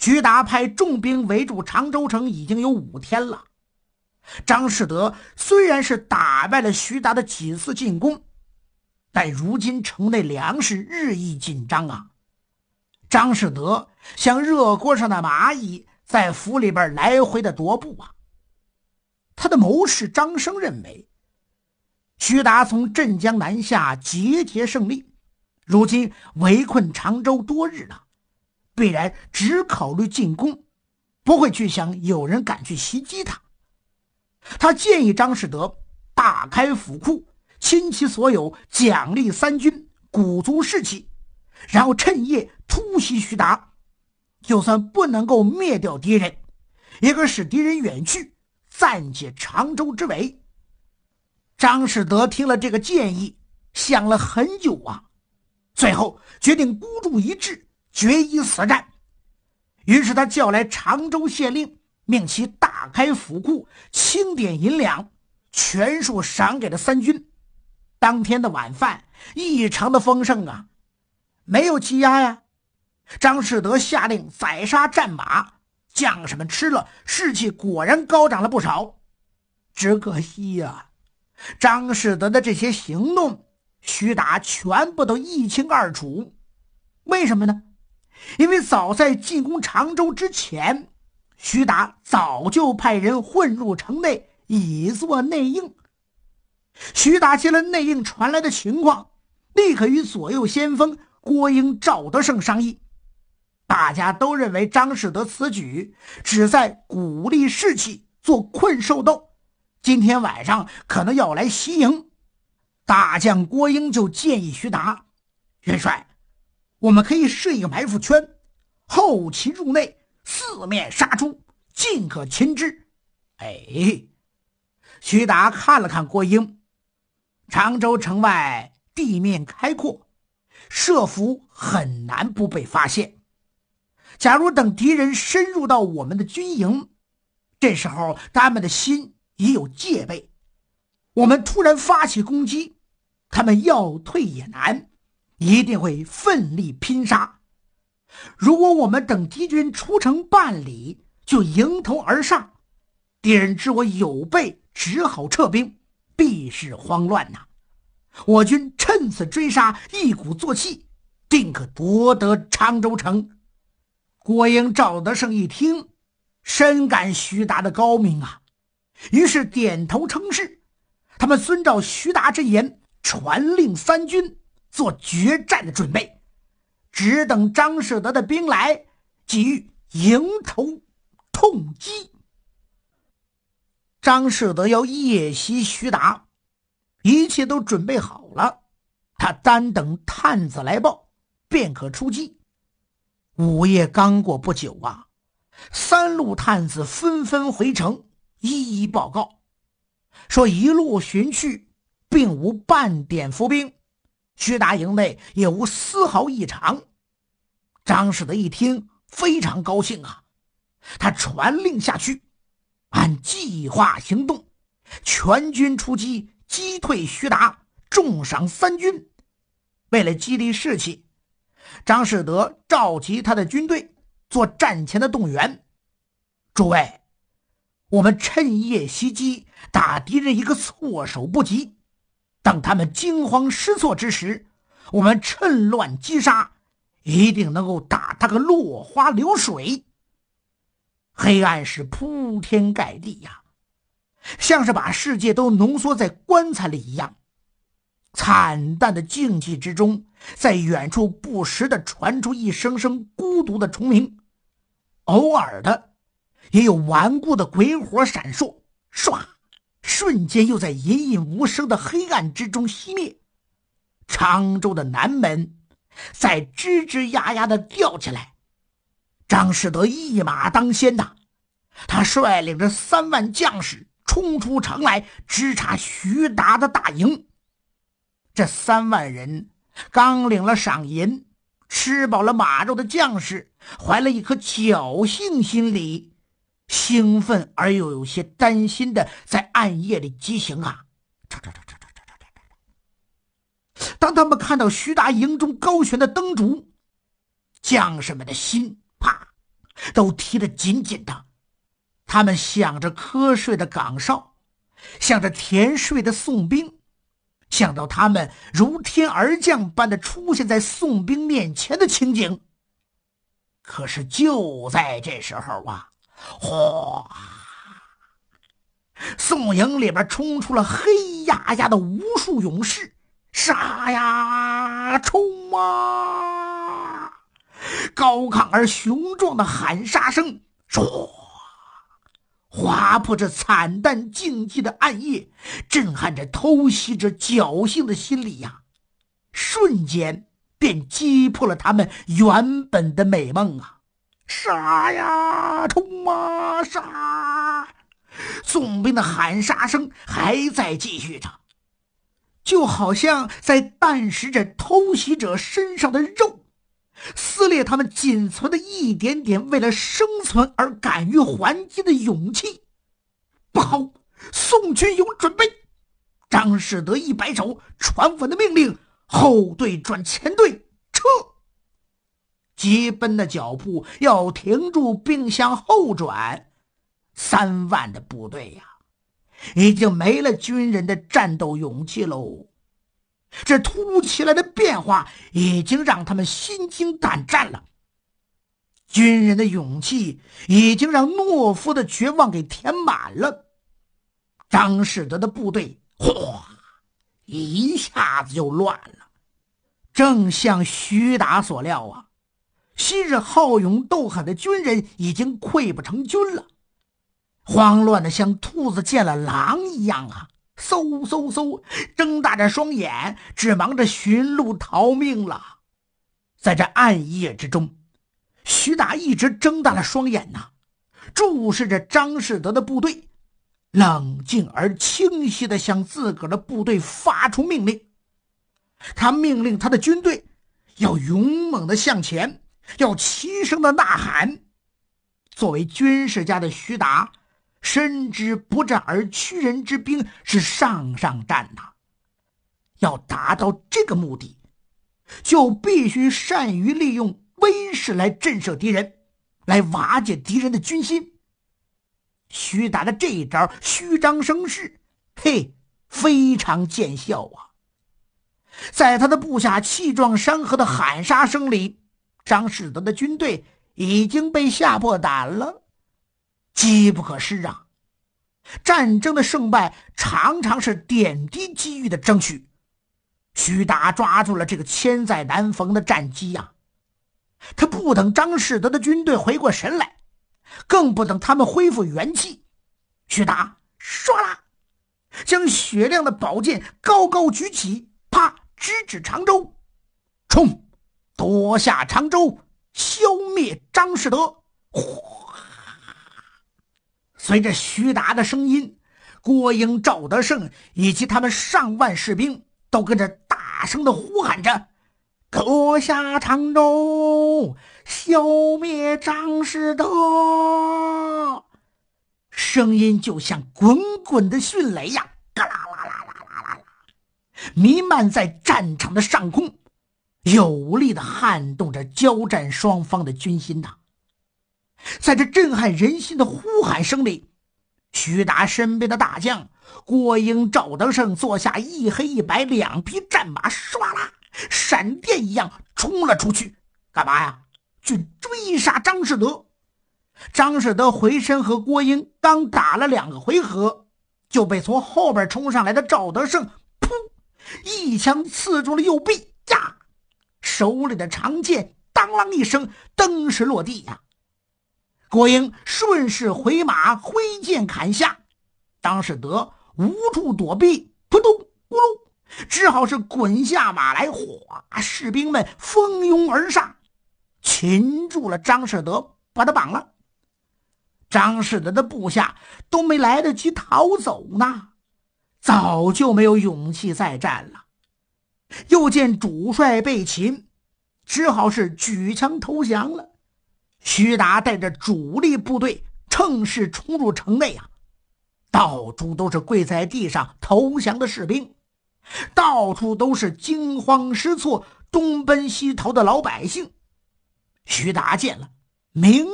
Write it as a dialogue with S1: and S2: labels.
S1: 徐达派重兵围住常州城已经有5天了。张士德虽然是打败了徐达的几次进攻，但如今城内粮食日益紧张啊。张士德像热锅上的蚂蚁，在府里边来回的踱步啊。他的谋士张生认为，徐达从镇江南下节节胜利，如今围困常州多日了，必然只考虑进攻，不会去想有人敢去袭击他。他建议张士德大开府库，倾其所有，奖励3军，鼓足士气，然后趁夜突袭徐达，就算不能够灭掉敌人，也可使敌人远去，暂解常州之围。张士德听了这个建议，想了很久啊，最后决定孤注一掷，决一死战。于是他叫来常州县令，命其大开府库，清点银两，全数赏给了3军。当天的晚饭异常的丰盛啊，没有鸡鸭呀。张士德下令宰杀战马，将士们吃了，士气果然高涨了不少。只可惜呀，张士德的这些行动，徐达全部都一清二楚。为什么呢？因为早在进攻常州之前，徐达早就派人混入城内，以作内应。徐达接了内应传来的情况，立刻与左右先锋郭英、赵德胜商议。大家都认为张士德此举只在鼓励士气，做困兽斗，今天晚上可能要来袭营。大将郭英就建议徐达，元帅，我们可以设一个埋伏圈，后期入内，四面杀出，尽可擒之。徐达看了看郭英，常州城外地面开阔，设伏很难不被发现。假如等敌人深入到我们的军营，这时候他们的心已有戒备，我们突然发起攻击，他们要退也难，一定会奋力拼杀。如果我们等敌军出城半里就迎头而上，敌人知我有备，只好撤兵，必是慌乱呐。我军趁此追杀，一鼓作气，定可夺得常州城。郭英、赵德胜一听，深感徐达的高明啊，于是点头称是。他们遵照徐达之言，传令3军做决战的准备，只等张士德的兵来，即欲迎头痛击。张士德要夜袭徐达，一切都准备好了，他单等探子来报，便可出击。午夜刚过不久啊，3路探子纷纷回城，一一报告，说一路寻去，并无半点伏兵，徐达营内也无丝毫异常。张士德一听非常高兴啊，他传令下去，按计划行动，全军出击，击退徐达，重赏3军。为了激励士气，张士德召集他的军队做战前的动员。诸位，我们趁夜袭击，打敌人一个措手不及，当他们惊慌失措之时，我们趁乱击杀，一定能够打他个落花流水。黑暗是铺天盖地呀，像是把世界都浓缩在棺材里一样。惨淡的静寂之中，在远处不时地传出一声声孤独的虫鸣，偶尔的也有顽固的鬼火闪烁，唰，瞬间又在隐隐无声的黑暗之中熄灭。常州的南门在吱吱呀呀地吊起来。张士德一马当先呐，他率领着3万将士冲出城来，直插徐达的大营。这3万人刚领了赏银，吃饱了马肉的将士怀了一颗侥幸心理，兴奋而又有些担心的在暗夜里疾行啊。当他们看到徐达营中高悬的灯烛，将士们的心啪都提得紧紧的。他们想着瞌睡的岗哨，想着甜睡的宋兵，想到他们如天而降般的出现在宋兵面前的情景。可是就在这时候啊，哗！宋营里边冲出了黑压压的无数勇士，杀呀，冲啊！高亢而雄壮的喊杀声，唰，划破这惨淡静寂的暗夜，震撼着偷袭者侥幸的心里呀，瞬间便击破了他们原本的美梦啊！杀呀，冲啊，杀！宋兵的喊杀声还在继续着，就好像在啖食着偷袭者身上的肉，撕裂他们仅存的一点点为了生存而敢于还击的勇气。不好，宋军有准备！张士德一摆手，传稳的命令：后队转前队，撤！急奔的脚步要停住并向后转。3万的部队呀，已经没了军人的战斗勇气喽。这突如其来的变化已经让他们心惊胆战了。军人的勇气已经让懦夫的绝望给填满了。张士德的部队哗，一下子就乱了。正像徐达所料啊，昔日好勇斗狠的军人已经溃不成军了，慌乱的像兔子见了狼一样啊，嗖嗖嗖，睁大着双眼，只忙着寻路逃命了。在这暗夜之中，徐达一直睁大了双眼呐，注视着张士德的部队，冷静而清晰地向自个儿的部队发出命令。他命令他的军队要勇猛地向前，要齐声的呐喊。作为军事家的徐达深知不战而屈人之兵是上上战呐，要达到这个目的，就必须善于利用威势来震慑敌人，来瓦解敌人的军心。徐达的这一招虚张声势，非常见效啊！在他的部下气壮山河的喊杀声里，张士德的军队已经被吓破胆了。机不可失啊！战争的胜败常常是点滴机遇的争取。徐达抓住了这个千载难逢的战机呀！他不等张士德的军队回过神来，更不等他们恢复元气，徐达唰啦将雪亮的宝剑高高举起，啪，直指常州，冲，夺下常州，消灭张士德！随着徐达的声音，郭英、赵德胜以及他们上万士兵都跟着大声的呼喊着：夺下常州，消灭张士德！声音就像滚滚的迅雷呀，嘎啦啦啦啦啦啦，弥漫在战场的上空，有力的撼动着交战双方的军心呐。在这震撼人心的呼喊声里，徐达身边的大将郭英、赵德胜坐下一黑一白2匹战马，唰啦闪电一样冲了出去。干嘛呀？去追杀张士德。张士德回身和郭英刚打了2个回合，就被从后边冲上来的赵德胜噗一枪刺中了右臂呀，手里的长剑当啷一声登时落地呀。郭英顺势回马挥剑砍下，张士德无处躲避，扑通咕噜，只好是滚下马来，哗，士兵们蜂拥而上，擒住了张士德，把他绑了。张士德的部下都没来得及逃走呢，早就没有勇气再战了。又见主帅被擒，只好是举枪投降了。徐达带着主力部队乘势冲入城内啊，到处都是跪在地上投降的士兵，到处都是惊慌失措东奔西逃的老百姓。徐达见了，明